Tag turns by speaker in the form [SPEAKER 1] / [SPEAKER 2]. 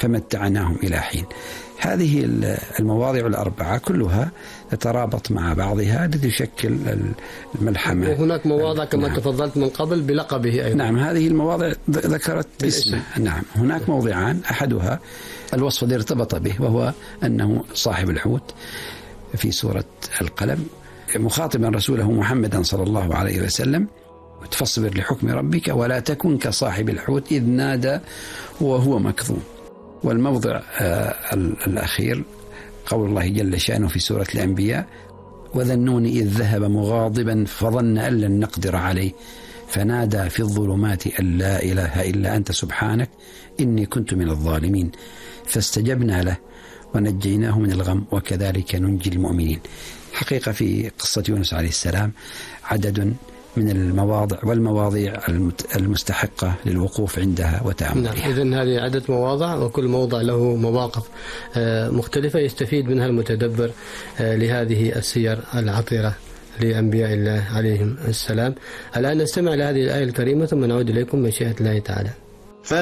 [SPEAKER 1] فمتعناهم إلى حين. هذه المواضع الأربعة كلها تترابط مع بعضها لتشكل الملحمة.
[SPEAKER 2] وهناك مواضع كما تفضلت من قبل بلقبه أيضا.
[SPEAKER 1] نعم، هذه المواضع ذكرت اسمه. نعم، هناك موضعان، أحدها الوصف الذي ارتبط به وهو أنه صاحب الحوت في سورة القلم، مخاطبا رسوله محمدا صلى الله عليه وسلم: فاصبر لحكم ربك ولا تكن كصاحب الحوت إذ نادى وهو مكظوم. والموضع الأخير قول الله جل شأنه في سورة الأنبياء: وذا النون إذ ذهب مغاضبا فظن أن لن نقدر عليه فنادى في الظلمات أن لا إله إلا أنت سبحانك إني كنت من الظالمين فاستجبنا له ونجيناه من الغم وكذلك ننجي المؤمنين. حقيقة في قصة يونس عليه السلام عدد من المواضع والمواضيع المستحقة للوقوف عندها وتأملها.
[SPEAKER 2] نعم، إذن هذه عدة مواضع وكل موضع له مواقف مختلفة يستفيد منها المتدبر لهذه السير العطرة لأنبياء الله عليهم السلام. الآن نستمع لهذه الآية الكريمة ثم نعود إليكم بمشيئة الله تعالى.